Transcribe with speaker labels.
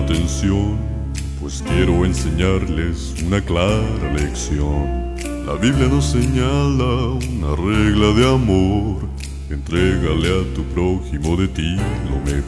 Speaker 1: atención, pues quiero enseñarles una clara lección. La Biblia nos señala una regla de amor: entrégale a tu prójimo de ti lo mejor.